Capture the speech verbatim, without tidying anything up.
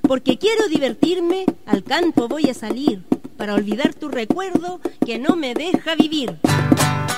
porque quiero divertirme, al canto voy a salir, para olvidar tu recuerdo que no me deja vivir.